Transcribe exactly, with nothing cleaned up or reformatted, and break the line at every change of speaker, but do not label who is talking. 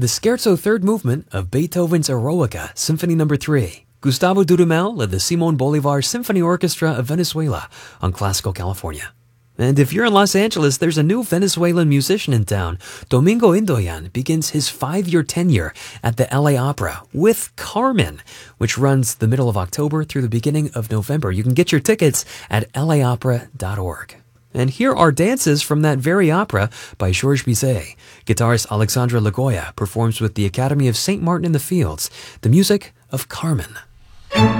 The Scherzo Third Movement of Beethoven's Eroica, Symphony Number three. Gustavo Dudamel led the Simon Bolivar Symphony Orchestra of Venezuela on Classical California. And if you're in Los Angeles, there's a new Venezuelan musician in town. Domingo Indoyan begins his five-year tenure at the L A Opera with Carmen, which runs the middle of October through the beginning of November. You can get your tickets at L A opera dot org. And here are dances from that very opera by Georges Bizet. Guitarist Alexandra Lagoya performs with the Academy of Saint Martin in the Fields, the music of Carmen.